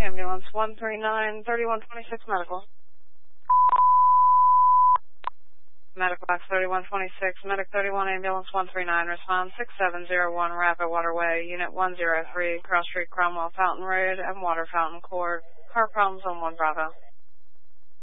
Ambulance 139, 3126 medical. Medical box 3126, Medic 31, Ambulance 139, respond 6701, Rapid Waterway, Unit 103, Cross Street, Cromwell, Fountain Road, and Water Fountain Court. Car problems on 1 Bravo.